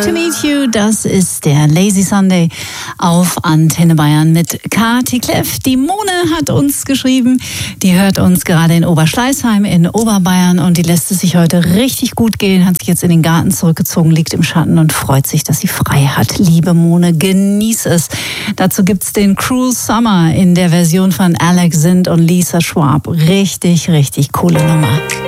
to meet you. Das ist der Lazy Sunday auf Antenne Bayern mit Kati Kleff. Die Mone hat uns geschrieben, die hört uns gerade in Oberschleißheim in Oberbayern und die lässt es sich heute richtig gut gehen, hat sich jetzt in den Garten zurückgezogen, liegt im Schatten und freut sich, dass sie frei hat. Liebe Mone, genieß es. Dazu gibt's den Cruel Summer in der Version von Alex Sindt und Lisa Schwab. Richtig, richtig coole Nummer.